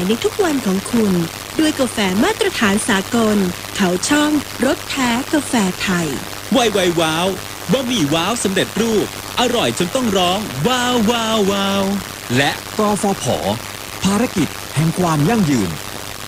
ในทุกวันของคุณด้วยกาแฟมาตรฐานสากลเขาช่องรสแท้กาแฟไทยไวว้าวบะหมี่ว้าวสำเร็จรูปอร่อยจนต้องร้องว้าวว้าวว้าวและกฟผ.ภารกิจแห่งความยั่งยืน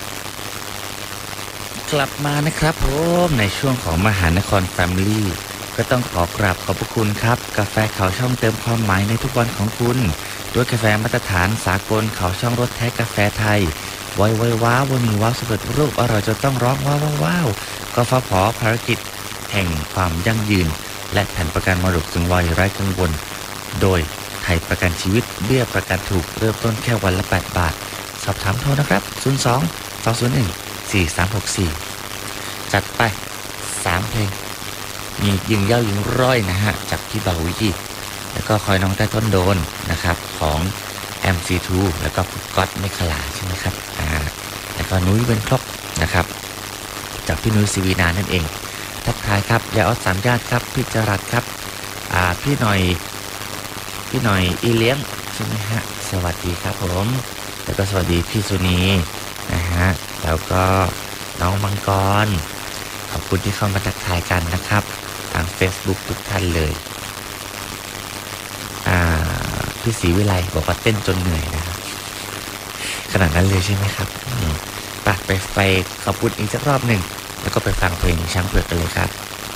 กลับมานะครับผมในช่วงของมหานครแฟมิลี่ก็ต้องขอกราบขอบพระคุณครับกาแฟเขาช่องเติมความหมายในทุกวันของคุณด้วยกาแฟมาตรฐานสากลเขาช่องรสแท้กาแฟไทยไวว้าวบะหมี่ว้าวสำเร็จรูปอร่อยจนต้องร้องว้าวว้าวกฟผ.ภารกิจแห่งความยั่งยืนและแผ่นประกันมรดกสูงวัยไร้กังวลโดยไทยประกันชีวิตเบี้ยประกันถูกเริ่มต้นแค่วันละ8 บาทสอบถามโทรนะครับ02-201-4364จัดไป3เพลงมียิงเย้ายิงร้อยนะฮะจากพี่เบาวิกี้แล้วก็คอยน้องใต้ต้นโดนนะครับของ MC2 แล้วก็ก๊อตเมฆลาใช่ไหมครับแล้วก็นุ้ยเป็นครบนะครับจากพี่นุ้ยศิวีนานั่นเองทักทายครับยาออดสามญาติครับพี่จรัสครับพี่หน่อยอีเลี้ยงใช่ไหมฮะสวัสดีครับผมแล้วก็สวัสดีพี่สุนีนะฮะแล้วก็น้องมังกรขอบคุณที่เข้ามาทักทายกันนะครับทาง Facebook ทุกท่านเลยพี่ศรีวิไลบอกว่าเต้นจนเหนื่อยนะครับขนาดนั้นเลยใช่ไหมครับไปขอบคุณอีกสักรอบหนึ่งแล้วก็ไปฟังเพลงช้างเผือกกันเลยครับ